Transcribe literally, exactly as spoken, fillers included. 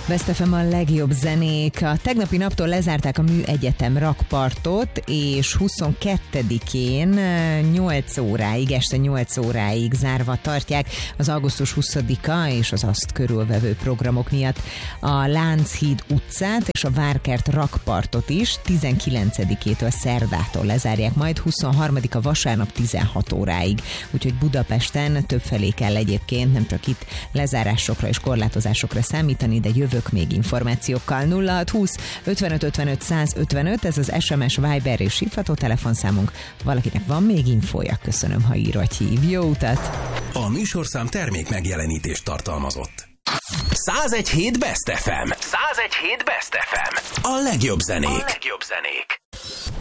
Best ef em a legjobb zenék. A tegnapi naptól lezárták a Műegyetem rakpartot, és huszonkettedikén nyolc óráig, este nyolc óráig zárva tartják az augusztus huszadika és az azt körülvevő programok miatt a Lánchíd utcát és a Várkert rakpartot is tizenkilencedikétől szerdától lezárják, majd huszonharmadika vasárnap tizenhat óráig. Úgyhogy Budapesten többfelé kell egyébként nem csak itt lezárásokra és korlátozásokra számítani, de jövök még információkkal. nulla hat húsz ötvenöt ötvenöt száz ötvenöt, ez az es em es, Viber és hívható telefonszámunk. Valakinek van még infója? Köszönöm, ha ír vagy hív. Jó utat! A műsorszám termék megjelenítést tartalmazott. százegy hét Best ef em. százegy hét Best ef em. A legjobb zenék. A legjobb zenék.